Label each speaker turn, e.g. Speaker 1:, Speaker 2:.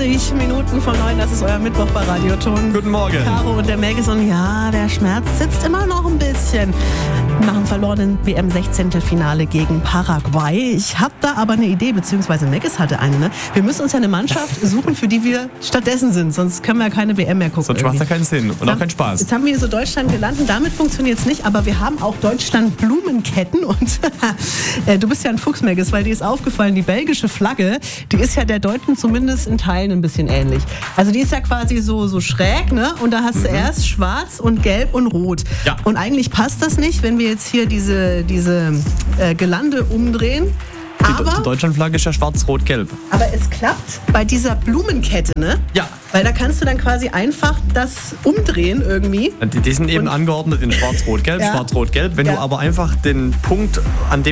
Speaker 1: 20 Minuten vor 9, das ist euer Mittwoch bei Radioton.
Speaker 2: Guten Morgen.
Speaker 1: Caro und der Maggis und ja, der Schmerz sitzt immer noch ein bisschen. Nach dem verlorenen WM-16. Finale gegen Paraguay. Ich habe da aber eine Idee, beziehungsweise Maggis hatte eine. Ne? Wir müssen uns ja eine Mannschaft suchen, für die wir stattdessen sind. Sonst können wir ja keine WM mehr gucken.
Speaker 2: Sonst macht es ja keinen Sinn und auch keinen Spaß.
Speaker 1: Jetzt haben wir so Deutschland gelandet. Damit funktioniert es nicht, aber wir haben auch Deutschland Blumenketten. Und du bist ja ein Fuchs, Maggis, weil dir ist aufgefallen, die belgische Flagge, die ist ja der deutschen zumindest in Teilen ein bisschen ähnlich. Also die ist ja quasi so schräg, ne? Und da hast du erst schwarz und gelb und rot.
Speaker 2: Ja.
Speaker 1: Und eigentlich passt das nicht, wenn wir jetzt hier diese Gelande umdrehen.
Speaker 2: Die Deutschlandflagge ist ja schwarz-rot-gelb.
Speaker 1: Aber es klappt bei dieser Blumenkette, ne?
Speaker 2: Ja.
Speaker 1: Weil da kannst du dann quasi einfach das umdrehen irgendwie.
Speaker 2: Die sind eben angeordnet in schwarz-rot-gelb,
Speaker 1: Ja.
Speaker 2: schwarz-rot-gelb. Wenn
Speaker 1: Ja.
Speaker 2: du aber einfach den Punkt, an dem